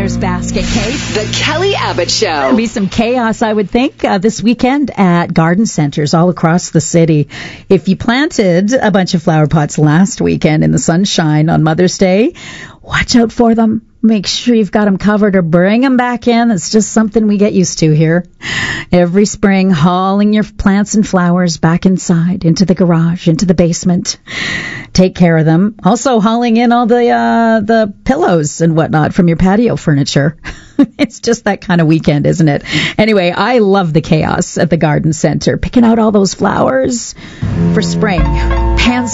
flowers basket, Kate. The Kelly Abbott Show. There'll be some chaos, I would think, this weekend at garden centers all across the city. If you planted a bunch of flower pots last weekend in the sunshine on Mother's Day, watch out for them. Make sure you've got them covered or bring them back in. It's just something we get used to here. Every spring, hauling your plants and flowers back inside, into the garage, into the basement. Take care of them. Also hauling in all the pillows and whatnot from your patio furniture. It's just that kind of weekend, isn't it? Anyway, I love the chaos at the garden center. Picking out all those flowers for spring. Pansy